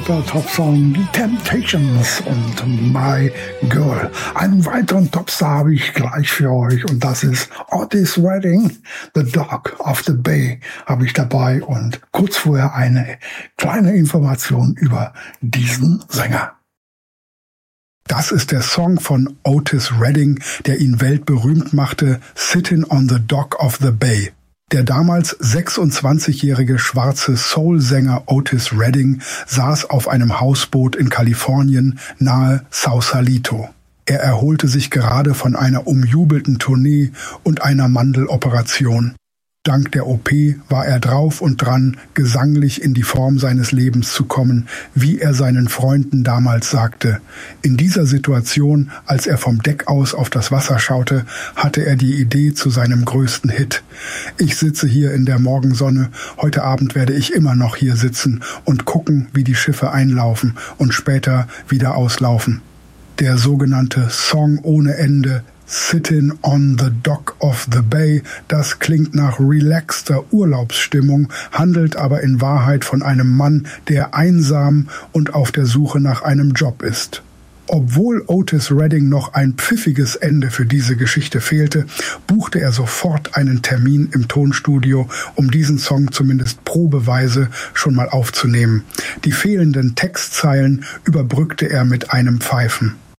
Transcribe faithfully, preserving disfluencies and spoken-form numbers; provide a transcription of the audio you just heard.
Der Top-Song The Temptations und My Girl. Einen weiteren Topstar habe ich gleich für euch und das ist Otis Redding, The Dog of the Bay habe ich dabei und kurz vorher eine kleine Information über diesen Sänger. Das ist der Song von Otis Redding, der ihn weltberühmt machte, Sittin' on the Dock of the Bay. Der damals sechsundzwanzigjährige schwarze Soul-Sänger Otis Redding saß auf einem Hausboot in Kalifornien nahe Sausalito. Er erholte sich gerade von einer umjubelten Tournee und einer Mandeloperation. Dank der O P war er drauf und dran, gesanglich in die Form seines Lebens zu kommen, wie er seinen Freunden damals sagte. In dieser Situation, als er vom Deck aus auf das Wasser schaute, hatte er die Idee zu seinem größten Hit. Ich sitze hier in der Morgensonne, heute Abend werde ich immer noch hier sitzen und gucken, wie die Schiffe einlaufen und später wieder auslaufen. Der sogenannte Song ohne Ende, Sittin' on the Dock of the Bay, das klingt nach relaxter Urlaubsstimmung, handelt aber in Wahrheit von einem Mann, der einsam und auf der Suche nach einem Job ist. Obwohl Otis Redding noch ein pfiffiges Ende für diese Geschichte fehlte, buchte er sofort einen Termin im Tonstudio, um diesen Song zumindest probeweise schon mal aufzunehmen. Die fehlenden Textzeilen überbrückte er mit einem Pfeifen.